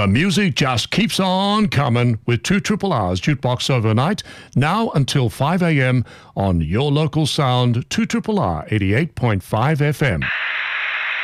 The music just keeps on coming with 2 Triple R's Jukebox Overnight, now until 5 a.m. on your local sound, 2 Triple R 88.5 FM.